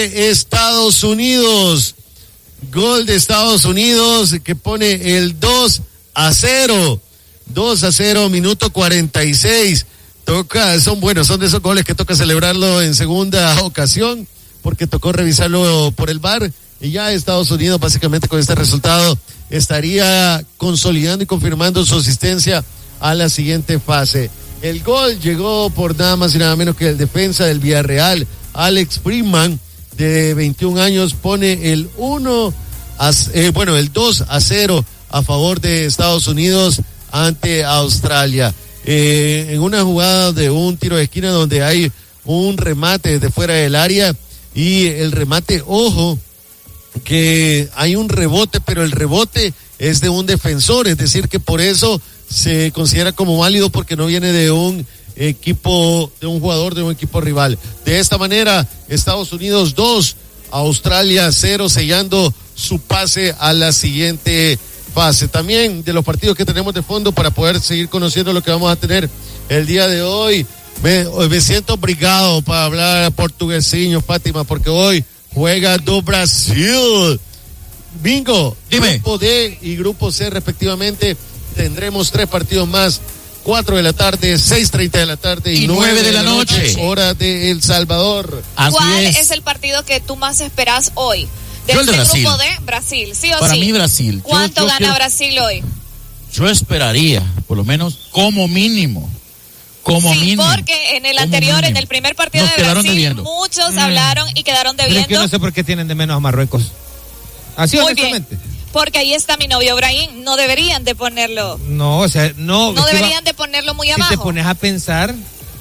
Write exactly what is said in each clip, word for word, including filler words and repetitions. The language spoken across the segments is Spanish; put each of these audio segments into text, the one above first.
Estados Unidos. Gol de Estados Unidos que pone el dos a cero. dos a cero, minuto cuarenta y seis. Toca, son buenos, son de esos goles que toca celebrarlo en segunda ocasión, porque tocó revisarlo por el V A R, y ya Estados Unidos básicamente con este resultado estaría consolidando y confirmando su asistencia a la siguiente fase. El gol llegó por nada más y nada menos que el defensa del Villarreal, Alex Freeman, de veintiún años, pone el uno a, eh, bueno, el dos a cero a favor de Estados Unidos ante Australia. Eh, en una jugada de un tiro de esquina donde hay un remate desde fuera del área, y el remate, ojo, que hay un rebote, pero el rebote es de un defensor, es decir que por eso se considera como válido, porque no viene de un equipo, de un jugador de un equipo rival. De esta manera, Estados Unidos dos, Australia cero, sellando su pase a la siguiente fase. También de los partidos que tenemos de fondo para poder seguir conociendo lo que vamos a tener el día de hoy. Me, me siento obligado para hablar portuguesinho, Fátima, porque hoy juega do Brasil. Bingo, dime. Grupo D y Grupo C respectivamente. Tendremos tres partidos más. Cuatro de la tarde, seis treinta de la tarde y, y nueve de la noche. noche. Hora de El Salvador. Así ¿Cuál es. es el partido que tú más esperas hoy? De Yo este el de Brasil. grupo de Brasil, ¿sí o Para sí? mí Brasil. ¿Cuánto yo, yo gana quiero, Brasil hoy? Yo esperaría, por lo menos como mínimo. Como sí, mínimo. porque en el anterior, mínimo. en el primer partido Nos de Brasil, debiendo. muchos mm. hablaron y quedaron debiendo. Pero es que yo no sé por qué tienen de menos a Marruecos. Así Muy honestamente. Bien. Porque ahí está mi novio Brahim, no deberían de ponerlo. No, o sea, no. No es deberían va, de ponerlo muy si abajo. Si te pones a pensar,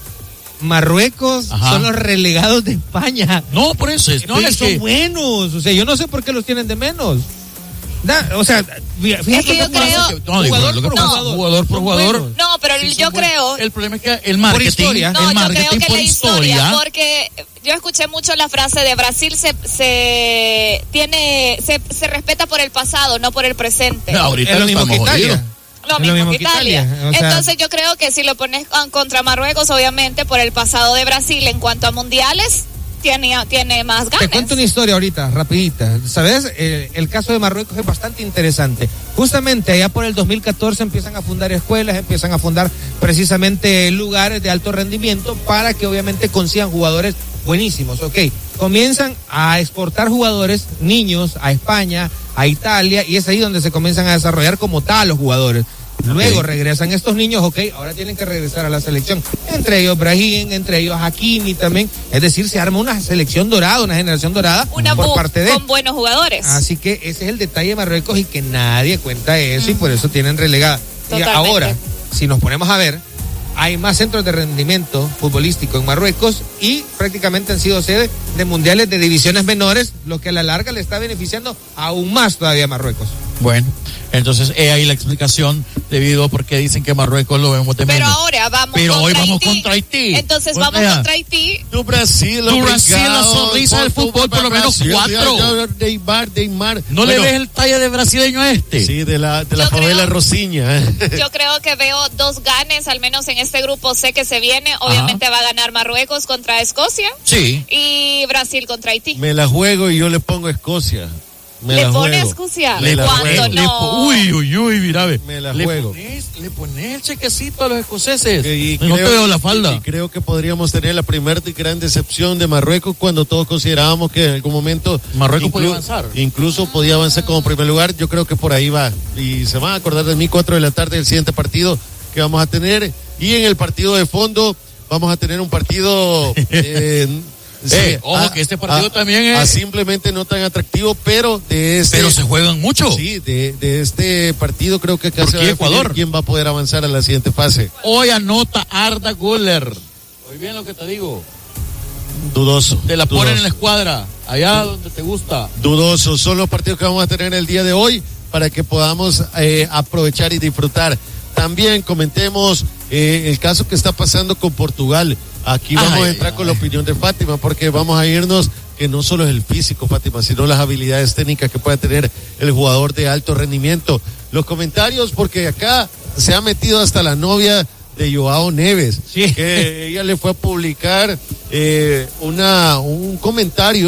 Marruecos Ajá. son los relegados de España. No, por eso es. No, Pero es son que... buenos. O sea, yo no sé por qué los tienen de menos. Da, o sea, fíjate es que yo creo que, no, jugador, por no, jugador, jugador por jugador. No, pero sí, yo creo. Buenos. El problema es que el marketing, historia, no, el marketing yo creo que por la historia, historia, porque yo escuché mucho la frase de Brasil se se tiene se, se respeta por el pasado, no por el presente. No, ahorita es lo mismo que Italia. Lo mismo, lo mismo que Italia. Italia. O sea, entonces yo creo que si lo pones contra Marruecos, obviamente por el pasado de Brasil en cuanto a mundiales, tiene, tiene más ganas. Te cuento una historia ahorita, rapidita. ¿Sabes? El, el caso de Marruecos es bastante interesante. Justamente allá por el dos mil catorce empiezan a fundar escuelas, empiezan a fundar precisamente lugares de alto rendimiento para que obviamente consigan jugadores buenísimos. Ok, comienzan a exportar jugadores, niños, a España, a Italia, y es ahí donde se comienzan a desarrollar como tal los jugadores. Luego okay. regresan estos niños, ok, ahora tienen que regresar a la selección. Entre ellos Brahim, entre ellos Hakimi también. Es decir, se arma una selección dorada, una generación dorada una por parte de... con buenos jugadores. Así que ese es el detalle de Marruecos y que nadie cuenta eso mm. y por eso tienen relegada. Y ahora, si nos ponemos a ver, hay más centros de rendimiento futbolístico en Marruecos y prácticamente han sido sede de mundiales de divisiones menores, lo que a la larga le está beneficiando aún más todavía a Marruecos. Bueno, entonces he ahí la explicación debido a por qué dicen que Marruecos lo vemos de menos. Pero ahora vamos Pero contra hoy vamos Haití. contra Haití. Entonces pues vamos vea. contra Haití. Tu Brasil, tu Brasil, la sonrisa del fútbol, por lo menos cuatro. Neymar, Neymar. ¿No bueno, le ves el talle de brasileño a este? Sí, de la, de la favela Rosiña. Yo creo que veo dos ganes, al menos en este grupo C que se viene. Obviamente Ajá. va a ganar Marruecos contra Escocia. Sí. Y Brasil contra Haití. Me la juego y yo le pongo Escocia. Me ¿Le la pone juego. Escocia? Le ¿Cuándo le, no? Uy, uy, uy, mira, ve. Me la le juego. Pones, le pones el chequecito a los escoceses. Y no creo, te veo la falda. Y creo que podríamos tener la primera gran decepción de Marruecos cuando todos considerábamos que en algún momento Marruecos podía avanzar. Incluso podía avanzar como primer lugar. Yo creo que por ahí va. Y se van a acordar de mí cuatro de la tarde del siguiente partido que vamos a tener. Y en el partido de fondo vamos a tener un partido... eh, Sí, eh, ojo a, que este partido a, también es a simplemente no tan atractivo, pero de este pero se juegan mucho. Sí, de, de este partido creo que acá se va a Ecuador quién va a poder avanzar a la siguiente fase. Hoy anota Arda Güler. Oye bien lo que te digo. Dudoso. Te la dudoso. ponen en la escuadra, allá donde te gusta. Dudoso. Son los partidos que vamos a tener el día de hoy para que podamos eh, aprovechar y disfrutar. También comentemos eh, el caso que está pasando con Portugal. Aquí vamos ay, a entrar ay, con ay. la opinión de Fátima, porque vamos a irnos que no solo es el físico, Fátima, sino las habilidades técnicas que puede tener el jugador de alto rendimiento. Los comentarios, porque acá se ha metido hasta la novia de Joao Neves, sí. que ella le fue a publicar eh, una un comentario